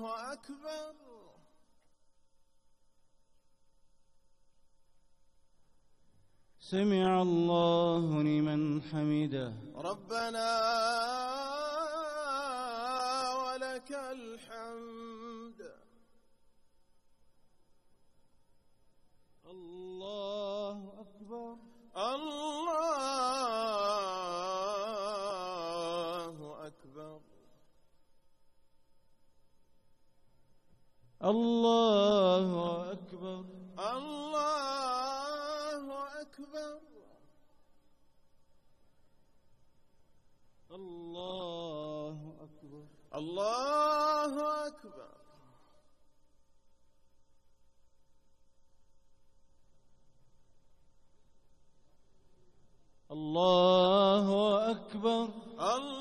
أكبر. سمع الله لمن حمده. ربنا ولك الحمد. الله أكبر. الله أكبر. الله أكبر. الله أكبر. الله أكبر. الله أكبر. الله أكبر. الله